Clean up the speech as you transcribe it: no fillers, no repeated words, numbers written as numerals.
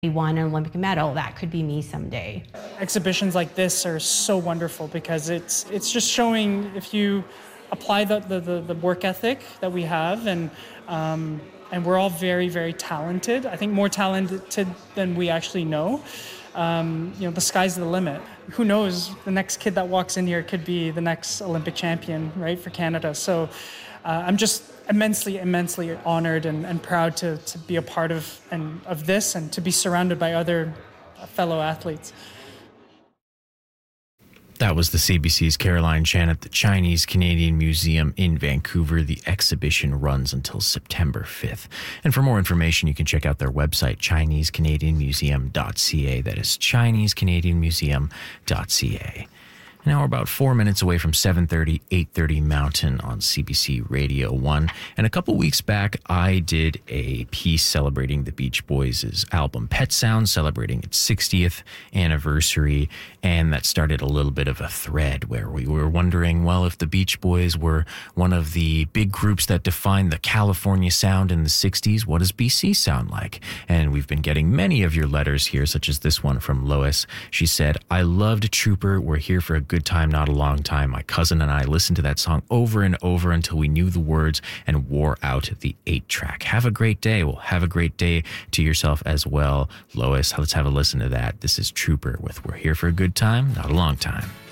won an Olympic medal. That could be me someday. Exhibitions like this are so wonderful because it's just showing if you apply the work ethic that we have, and we're all very, very talented. I think more talented than we actually know. The sky's the limit. Who knows? The next kid that walks in here could be the next Olympic champion, right, for Canada. So I'm just immensely honored and proud to be a part of this and to be surrounded by other fellow athletes. That was the CBC's Caroline Chan at the Chinese Canadian Museum in Vancouver. The exhibition runs until September 5th. And for more information, you can check out their website, ChineseCanadianMuseum.ca. That is ChineseCanadianMuseum.ca. Now we're about 4 minutes away from 7:30, 8:30 Mountain on CBC Radio 1. And a couple weeks back, I did a piece celebrating the Beach Boys' album Pet Sounds, celebrating its 60th anniversary. And that started a little bit of a thread where we were wondering, well, if the Beach Boys were one of the big groups that defined the California sound in the 60s, what does BC sound like? And we've been getting many of your letters here, such as this one from Lois. She said, I loved Trooper. We're here for a good time, not a long time. My cousin and I listened to that song over and over until we knew the words and wore out the 8-track. Have a great day. Well, have a great day to yourself as well, Lois. Let's have a listen to that. This is Trooper with We're Here for a Good Time, Not a Long Time.